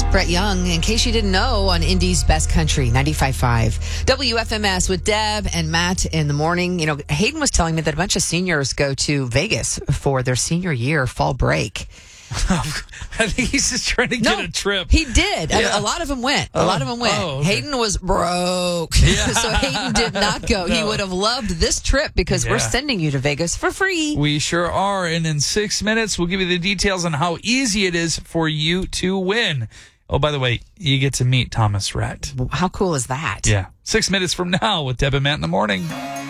Brett Young, in case you didn't know, on Indy's Best Country, 95.5. WFMS with Deb and Matt in the morning. You know, Hayden was telling me that a bunch of seniors go to Vegas for their senior year fall break. I think he's just trying to get a trip. He did. Yeah. A lot of them went. Okay. Hayden was broke. Yeah. So Hayden did not go. No. He would have loved this trip because we're sending you to Vegas for free. We sure are. And in 6 minutes, we'll give you the details on how easy it is for you to win. Oh, by the way, you get to meet Thomas Rhett. How cool is that? Yeah. 6 minutes from now with Deb and Matt in the morning.